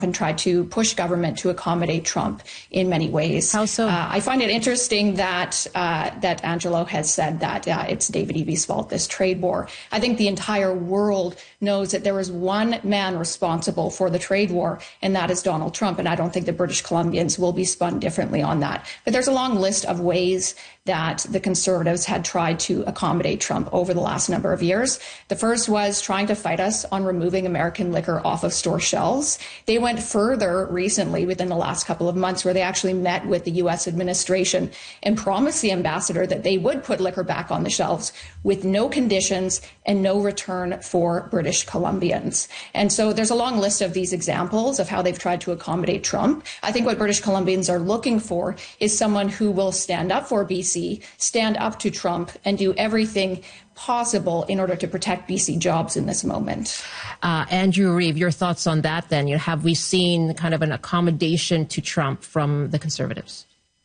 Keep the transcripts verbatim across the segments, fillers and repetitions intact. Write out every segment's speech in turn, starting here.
and tried to push government to accommodate Trump in many ways. How so? Uh, I find it interesting that uh, that Angelo has said that uh, it's David Eby's fault, this trade war. I think the entire world knows that there is one man responsible for the trade war, and that is Donald Trump. And I don't think the British Columbians will be spun differently on that. But there's a long list of ways that the Conservatives had tried to accommodate Trump over the last number of years. The first was trying to fight us on removing American liquor off of store shelves. They went further recently within the last couple of months where they actually met with the U S administration and promised the ambassador that they would put liquor back on the shelves with no conditions and no return for British Columbians. And so there's a long list of these examples of how they've tried to accommodate Trump. I think what British Columbians are looking for is someone who will stand up for B C, stand up to Trump, and do everything possible in order to protect B C jobs in this moment. Uh, Andrew Reeve, your thoughts on that then? You know, have we seen kind of an accommodation to Trump from the Conservatives?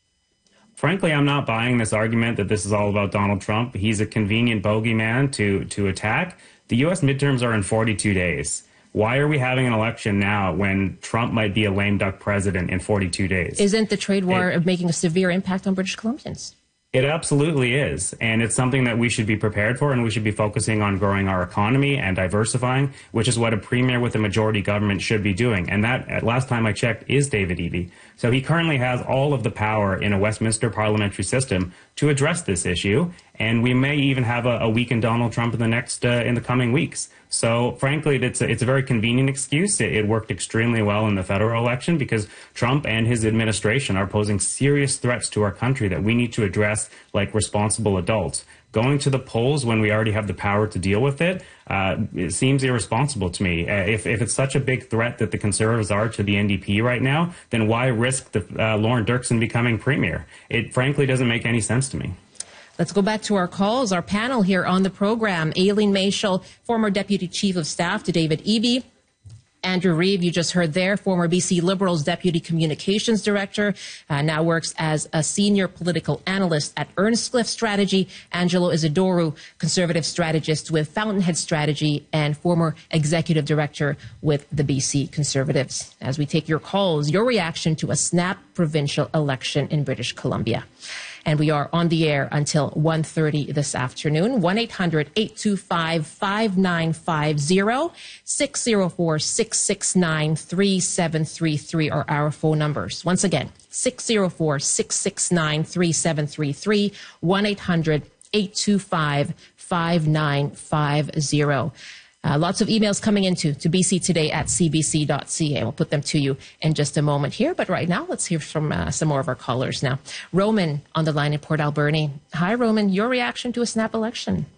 Frankly, I'm not buying this argument that this is all about Donald Trump. He's a convenient bogeyman to, to attack. The U S midterms are in forty-two days. Why are we having an election now when Trump might be a lame duck president in forty-two days? Isn't the trade war it, making a severe impact on British Columbians? It absolutely is. And it's something that we should be prepared for, and we should be focusing on growing our economy and diversifying, which is what a premier with a majority government should be doing. And that, at last time I checked, is David Eby. So he currently has all of the power in a Westminster parliamentary system to address this issue. And we may even have a, a weakened Donald Trump in the next, uh, in the coming weeks. So frankly, it's a, it's a very convenient excuse. It, it worked extremely well in the federal election because Trump and his administration are posing serious threats to our country that we need to address like responsible adults. Going to the polls when we already have the power to deal with it, uh, it seems irresponsible to me. Uh, if, if it's such a big threat that the Conservatives are to the N D P right now, then why risk the, uh, Lauren Dirksen becoming premier? It frankly doesn't make any sense to me. Let's go back to our calls. Our panel here on the program, Aileen Maischel, former Deputy Chief of Staff to David Eby. Andrew Reeve, you just heard there, former B C Liberals Deputy Communications Director, uh, now works as a senior political analyst at Earnscliffe Strategy. Angelo Isidoro, Conservative strategist with Fountainhead Strategy and former Executive Director with the B C Conservatives. As we take your calls, your reaction to a snap provincial election in British Columbia. And we are on the air until one thirty this afternoon. one eight hundred, eight two five, five nine five zero, six zero four, six six nine, three seven three three are our phone numbers. Once again, six zero four, six six nine, three seven three three, one eight hundred, eight two five, five nine five zero. Uh, lots of emails coming into to b c today at c b c dot c a. We'll put them to you in just a moment here. But right now, let's hear from uh, some more of our callers now. Roman on the line in Port Alberni. Hi, Roman. Your reaction to a snap election?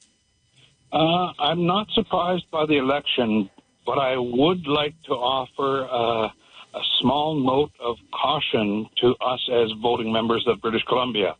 Uh, I'm not surprised by the election, but I would like to offer uh, a small note of caution to us as voting members of British Columbia.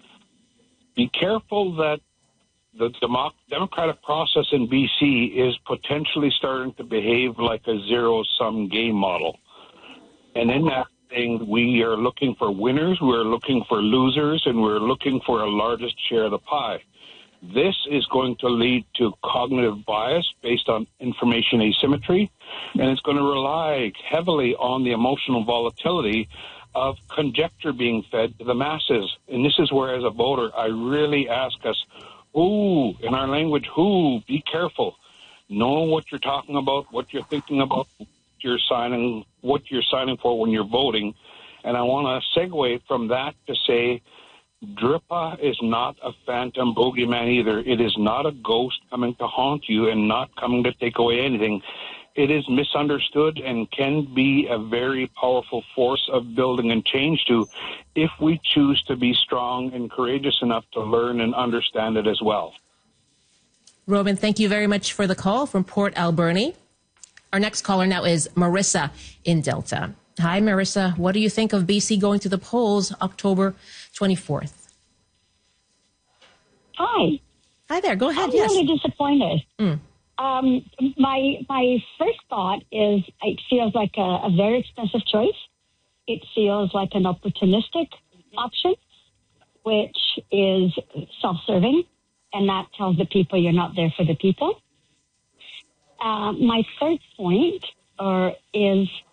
Be careful that the democ- democratic process in B C is potentially starting to behave like a zero-sum game model. And in that thing, we are looking for winners, we're looking for losers, and we're looking for a largest share of the pie. This is going to lead to cognitive bias based on information asymmetry, and it's going to rely heavily on the emotional volatility of conjecture being fed to the masses. And this is where, as a voter, I really ask us, Ooh, in our language, who, be careful. Know what you're talking about, what you're thinking about, what you're signing, what you're signing for when you're voting. And I want to segue from that to say, D R I P A is not a phantom bogeyman either. It is not a ghost coming to haunt you and not coming to take away anything. It is misunderstood and can be a very powerful force of building and change to if we choose to be strong and courageous enough to learn and understand it as well. Roman, thank you very much for the call from Port Alberni. Our next caller now is Marissa in Delta. Hi, Marissa. What do you think of B C going to the polls October twenty-fourth? Hi. Hi there. Go ahead. I'm yes. really disappointed. Mm. Um, my my first thought is it feels like a, a very expensive choice. It feels like an opportunistic option, which is self-serving, and that tells the people you're not there for the people. Uh, my third point or is